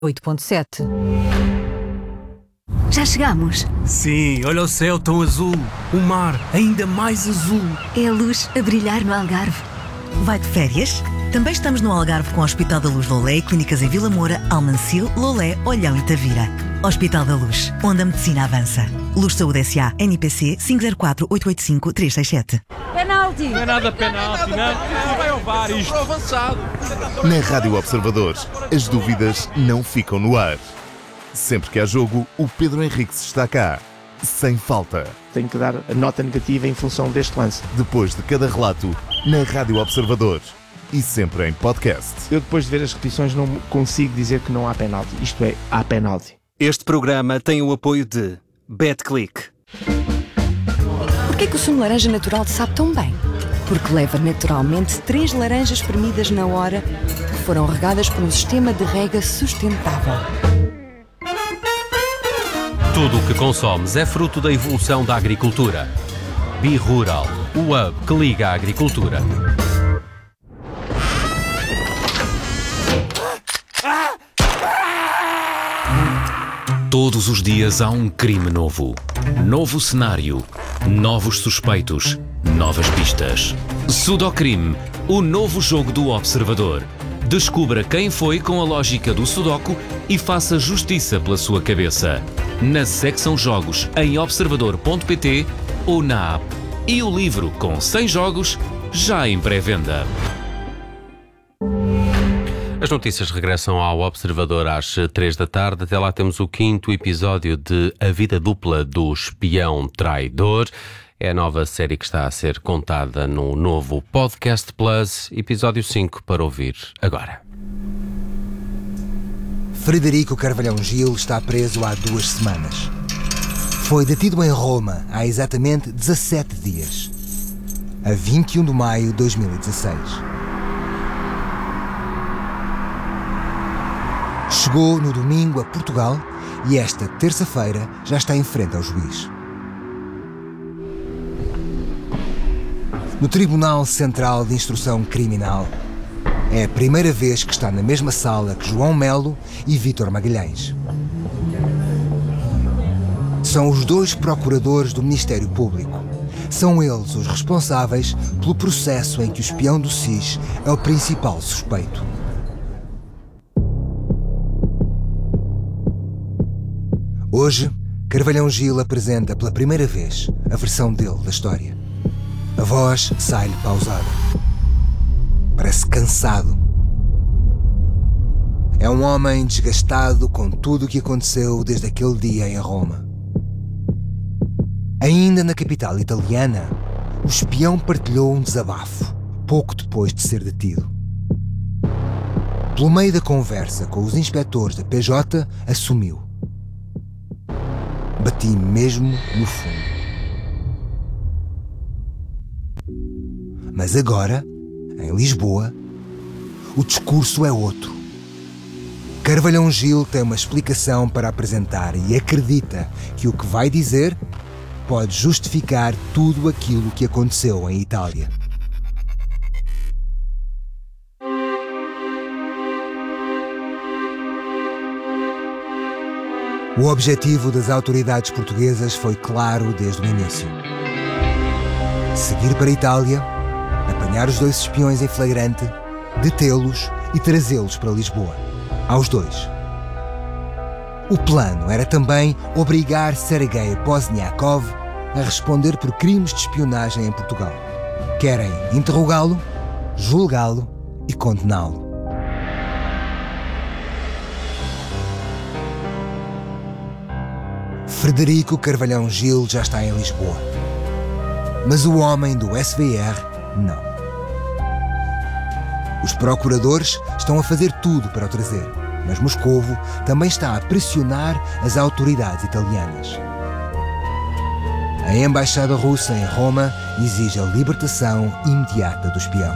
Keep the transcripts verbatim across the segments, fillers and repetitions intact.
oito ponto sete. Já chegamos. Sim, olha o céu tão azul. O mar ainda mais azul. É a luz a brilhar no Algarve. Vai de férias? Também estamos no Algarve com o Hospital da Luz Lolé e clínicas em Vila Moura, Almancil, Lolé, Olhão e Tavira. Hospital da Luz, onde a medicina avança. Luz Saúde S A, N P C cinco zero quatro oito oito cinco três seis sete. Penalti! Não é nada penalti, não. Não vai ao V A R isto. Avançado. Na Rádio Observador, as dúvidas não ficam no ar. Sempre que há jogo, o Pedro Henriques está cá. Sem falta. Tenho que dar a nota negativa em função deste lance. Depois de cada relato, na Rádio Observador. E sempre em podcast. Eu depois de ver as repetições não consigo dizer que não há penalti. Isto é, há penalti. Este programa tem o apoio de BetClick. Porquê que o sumo de laranja natural te sabe tão bem? Porque leva naturalmente três laranjas espremidas na hora que foram regadas por um sistema de rega sustentável. Tudo o que consomes é fruto da evolução da agricultura. BeRural, o hub que liga a agricultura. Todos os dias há um crime novo. Novo cenário, novos suspeitos, novas pistas. Sudocrime, o novo jogo do Observador. Descubra quem foi com a lógica do Sudoku e faça justiça pela sua cabeça. Na secção Jogos em observador ponto pt ou na app. E o livro com cem jogos já em pré-venda. As notícias regressam ao Observador às três da tarde. Até lá temos o quinto episódio de A Vida Dupla do Espião Traidor. É a nova série que está a ser contada no novo Podcast Plus, episódio cinco, para ouvir agora. Frederico Carvalhão Gil está preso há duas semanas. Foi detido em Roma há exatamente dezassete dias, a vinte e um de maio de dois mil e dezasseis. Chegou no domingo a Portugal e esta terça-feira já está em frente ao juiz. No Tribunal Central de Instrução Criminal, é a primeira vez que está na mesma sala que João Melo e Vítor Magalhães. São os dois procuradores do Ministério Público. São eles os responsáveis pelo processo em que o espião do S I S é o principal suspeito. Hoje, Carvalhão Gil apresenta pela primeira vez a versão dele da história. A voz sai-lhe pausada. Parece cansado. É um homem desgastado com tudo o que aconteceu desde aquele dia em Roma. Ainda na capital italiana, o espião partilhou um desabafo, pouco depois de ser detido. Pelo meio da conversa com os inspectores da P J, assumiu: bati mesmo no fundo. Mas agora, em Lisboa, o discurso é outro. Carvalhão Gil tem uma explicação para apresentar e acredita que o que vai dizer pode justificar tudo aquilo que aconteceu em Itália. O objetivo das autoridades portuguesas foi claro desde o início: seguir para a Itália, apanhar os dois espiões em flagrante, detê-los e trazê-los para Lisboa, aos dois. O plano era também obrigar Sergei Pozniakov a responder por crimes de espionagem em Portugal. Querem interrogá-lo, julgá-lo e condená-lo. Frederico Carvalhão Gil já está em Lisboa, mas o homem do S V R não. Os procuradores estão a fazer tudo para o trazer, mas Moscovo também está a pressionar as autoridades italianas. A embaixada russa em Roma exige a libertação imediata do espião.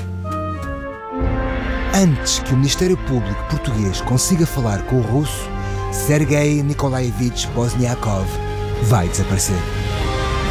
Antes que o Ministério Público português consiga falar com o russo, Sergei Nikolaevich Pozniakov vai desaparecer.